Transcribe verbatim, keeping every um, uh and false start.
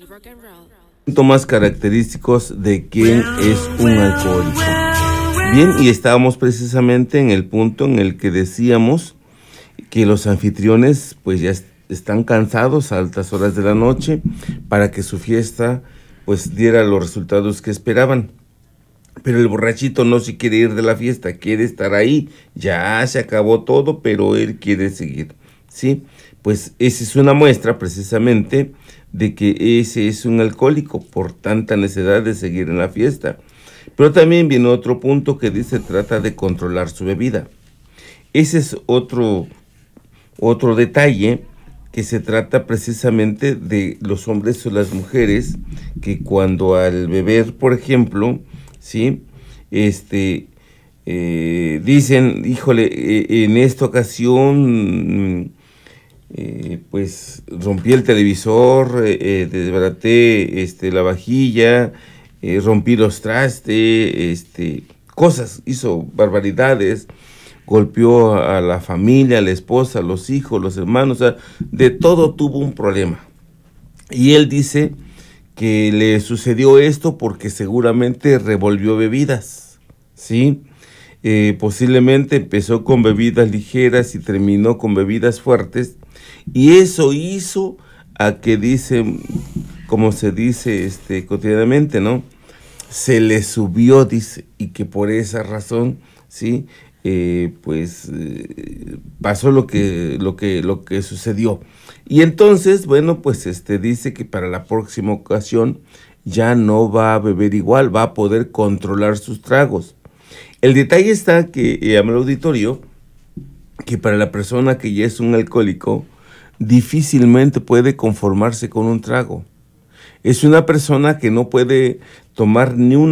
Síntomas característicos de quién es un alcohólico. Bien, y estábamos precisamente en el punto en el que decíamos que los anfitriones pues ya están cansados a altas horas de la noche para que su fiesta pues diera los resultados que esperaban. Pero el borrachito no se quiere ir de la fiesta, quiere estar ahí, ya se acabó todo, pero él quiere seguir, ¿sí? Pues esa es una muestra precisamente de que ese es un alcohólico por tanta necesidad de seguir en la fiesta. Pero también viene otro punto que dice, trata de controlar su bebida. Ese es otro, otro detalle que se trata precisamente de los hombres o las mujeres que cuando al beber, por ejemplo, ¿sí? Este, eh, dicen, híjole, eh, en esta ocasión, eh, pues rompí el televisor, eh, desbaraté este, la vajilla, eh, rompí los trastes, este, cosas, hizo barbaridades, golpeó a la familia, a la esposa, a los hijos, los hermanos, o sea, de todo tuvo un problema. Y él dice que le sucedió esto porque seguramente revolvió bebidas, ¿sí? Eh, posiblemente empezó con bebidas ligeras y terminó con bebidas fuertes, y eso hizo a que dice, como se dice este, cotidianamente, ¿no? Se le subió, dice, y que por esa razón, ¿sí? Eh, pues eh, pasó lo que, lo que, lo que sucedió. Y entonces, bueno, pues este dice que para la próxima ocasión ya no va a beber igual, va a poder controlar sus tragos. El detalle está que, eh, al auditorio, que para la persona que ya es un alcohólico, difícilmente puede conformarse con un trago. Es una persona que no puede tomar ni un